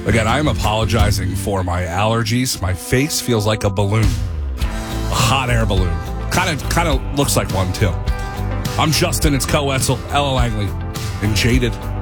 Again, I'm apologizing for my allergies. My face feels like a balloon. A hot air balloon. Kind of looks like one, too. I'm Justin. It's Co Wetzel, Ella Langley, and Jaded.